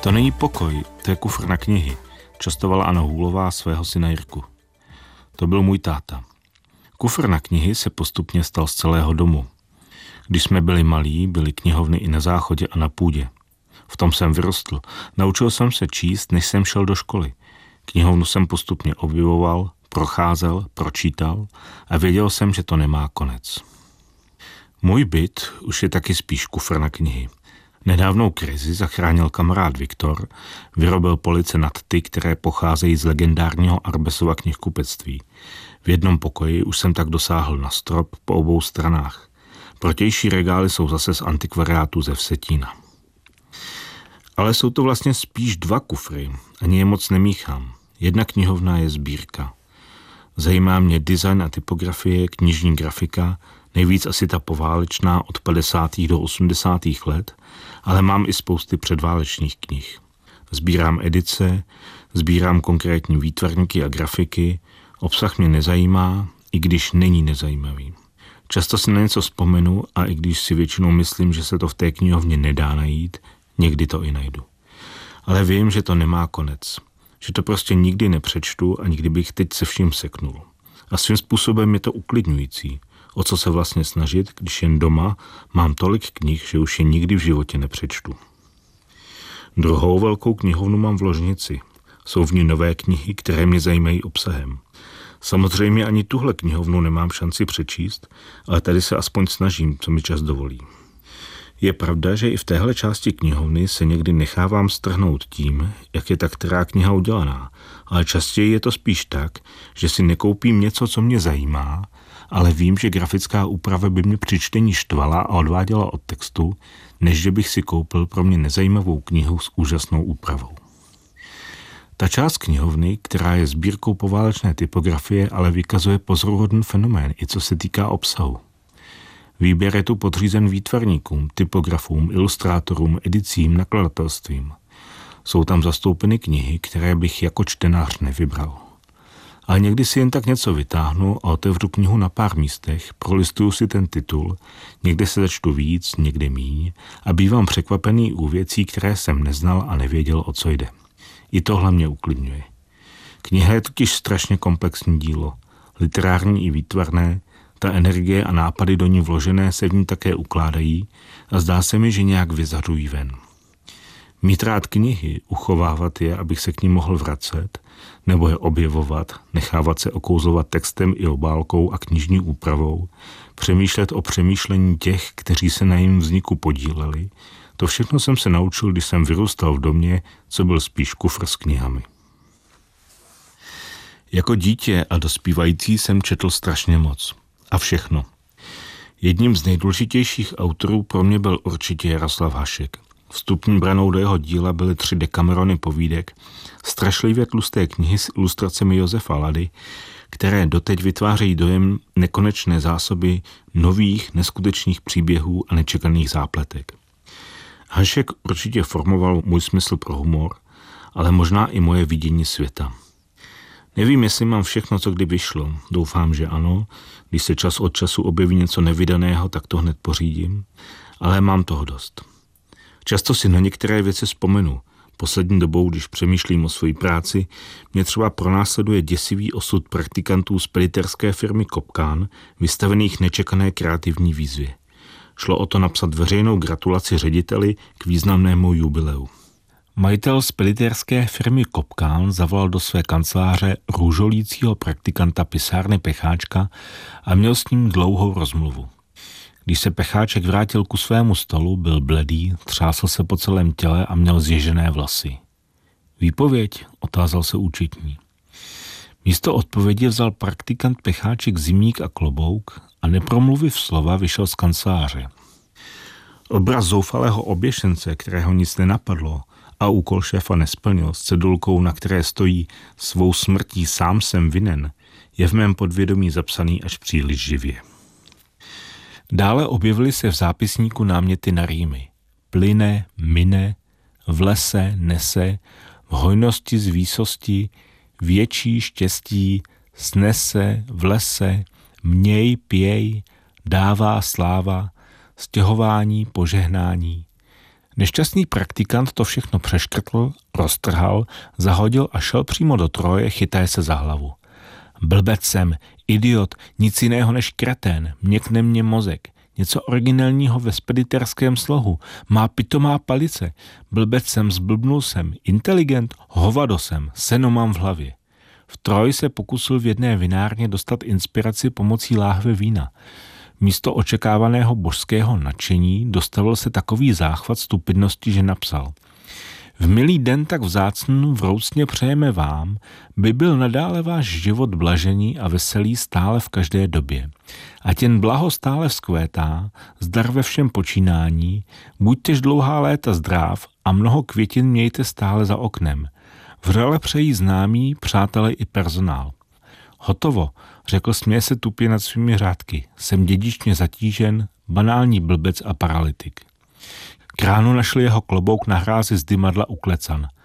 To není pokoj, to je kufr na knihy, častovala Anna Hůlová svého syna Jirku. To byl můj táta. Kufr na knihy se postupně stal z celého domu. Když jsme byli malí, byly knihovny i na záchodě a na půdě. V tom jsem vyrostl. Naučil jsem se číst, než jsem šel do školy. Knihovnu jsem postupně objevoval, procházel, pročítal a věděl jsem, že to nemá konec. Můj byt už je taky spíš kufr na knihy. Nedávnou krizi zachránil kamarád Viktor, vyrobil police nad ty, které pocházejí z legendárního Arbesova knihkupectví. V jednom pokoji už jsem tak dosáhl na strop po obou stranách. Protější regály jsou zase z antikvariátu ze Vsetína. Ale jsou to vlastně spíš dva kufry, ani je moc nemíchám. Jedna knihovna je sbírka. Zajímá mě design a typografie, knižní grafika, nejvíc asi ta poválečná od 50. do 80. let, ale mám i spousty předválečných knih. Sbírám edice, sbírám konkrétní výtvarníky a grafiky, obsah mě nezajímá, i když není nezajímavý. Často si na něco vzpomenu a i když si většinou myslím, že se to v té knihovně nedá najít, někdy to i najdu. Ale vím, že to nemá konec. Že to prostě nikdy nepřečtu a nikdy bych teď se vším seknul. A svým způsobem je to uklidňující. O co se vlastně snažit, když jen doma mám tolik knih, že už je nikdy v životě nepřečtu. Druhou velkou knihovnu mám v ložnici. Jsou v ní nové knihy, které mě zajímají obsahem. Samozřejmě ani tuhle knihovnu nemám šanci přečíst, ale tady se aspoň snažím, co mi čas dovolí. Je pravda, že i v téhle části knihovny se někdy nechávám strhnout tím, jak je ta která kniha udělaná, ale častěji je to spíš tak, že si nekoupím něco, co mě zajímá, ale vím, že grafická úprava by mě při čtení štvala a odváděla od textu, než že bych si koupil pro mě nezajímavou knihu s úžasnou úpravou. Ta část knihovny, která je sbírkou poválečné typografie, ale vykazuje pozoruhodný fenomén, i co se týká obsahu. Výběr je tu podřízen výtvarníkům, typografům, ilustrátorům, edicím, nakladatelstvím. Jsou tam zastoupeny knihy, které bych jako čtenář nevybral. Ale někdy si jen tak něco vytáhnu a otevřu knihu na pár místech, prolistuju si ten titul, někde se začtu víc, někde míň a bývám překvapený u věcí, které jsem neznal a nevěděl, o co jde. I tohle mě uklidňuje. Kniha je totiž strašně komplexní dílo, literární i výtvarné, ta energie a nápady do ní vložené se v ní také ukládají a zdá se mi, že nějak vyzařují ven. Mít rád knihy, uchovávat je, abych se k nim mohl vracet, nebo je objevovat, nechávat se okouzlovat textem i obálkou a knižní úpravou, přemýšlet o přemýšlení těch, kteří se na jejím vzniku podíleli, to všechno jsem se naučil, když jsem vyrůstal v domě, co byl spíš kufr s knihami. Jako dítě a dospívající jsem četl strašně moc. A všechno. Jedním z nejdůležitějších autorů pro mě byl určitě Jaroslav Hašek. Vstupní branou do jeho díla byly 3 Decamerony povídek, strašlivě tlusté knihy s ilustracemi Josefa Lady, které doteď vytvářejí dojem nekonečné zásoby nových, neskutečných příběhů a nečekaných zápletek. Hašek určitě formoval můj smysl pro humor, ale možná i moje vidění světa. Nevím, jestli mám všechno, co kdy vyšlo. Doufám, že ano. Když se čas od času objeví něco nevydaného, tak to hned pořídím. Ale mám toho dost. Často si na některé věci vzpomenu. Poslední dobou, když přemýšlím o své práci, mě třeba pronásleduje děsivý osud praktikantů z pediterské firmy Kopkán, vystavených nečekané kreativní výzvě. Šlo o to napsat veřejnou gratulaci řediteli k významnému jubileu. Majitel spediterské firmy Kopkán zavolal do své kanceláře růžolícího praktikanta pisárny Pecháčka a měl s ním dlouhou rozmluvu. Když se Pecháček vrátil ku svému stolu, byl bledý, třásl se po celém těle a měl zježené vlasy. Výpověď? Otázal se účetní. Místo odpovědi vzal praktikant Pecháček zimník a klobouk a nepromluviv slova vyšel z kanceláře. Obraz zoufalého oběšence, kterého nic nenapadlo, a úkol šéfa nesplnil s cedulkou, na které stojí svou smrtí sám jsem vinen, je v mém podvědomí zapsaný až příliš živě. Dále objevily se v zápisníku náměty na rýmy. Plyne, mine, v lese, nese, v hojnosti z výsosti, větší štěstí, snese, v lese, měj, pěj, dává sláva, stěhování, požehnání. Nešťastný praktikant to všechno přeškrtl, roztrhal, zahodil a šel přímo do Troje, chytaje se za hlavu. Blbec jsem, idiot, nic jiného než kretén, měkne mě mozek. Něco originálního ve spediterském slohu. Má pitomá palice. Blbec jsem, zblbnul jsem. Inteligent, hovado jsem. Seno mám v hlavě. V Troji se pokusil v jedné vinárně dostat inspiraci pomocí láhve vína. Místo očekávaného božského nadšení dostavil se takový záchvat stupidnosti, že napsal: V milý den tak vzácný vroucně přejeme vám, by byl nadále váš život blažený a veselý stále v každé době. Ať jen blaho stále vzkvétá, zdar ve všem počínání, buďtež dlouhá léta zdráv a mnoho květin mějte stále za oknem. Vřele přejí známí, přátelé i personál. Hotovo, řekl směje se tupě nad svými řádky. Jsem dědičně zatížen, banální blbec a paralytik. K ránu našli jeho klobouk na hrázi z dymadla uklecan.